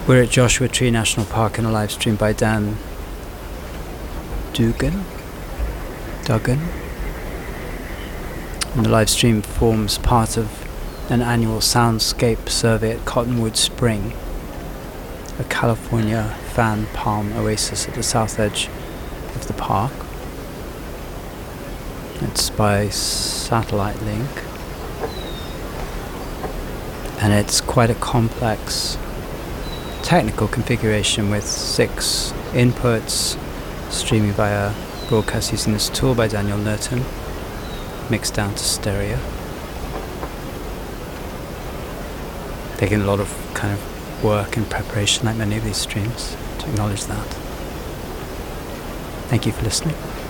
We're at Joshua Tree National Park in a live stream by Dan Duggan. And the live stream forms part of an annual soundscape survey at Cottonwood Spring, a California fan palm oasis at the south edge of the park. It's by satellite link, and it's quite a complex technical configuration with 6 inputs streaming via broadcast using this tool by Daniel Nerton, mixed down to stereo. Taking a lot of kind of work and preparation like many of these streams, to acknowledge that. Thank you for listening.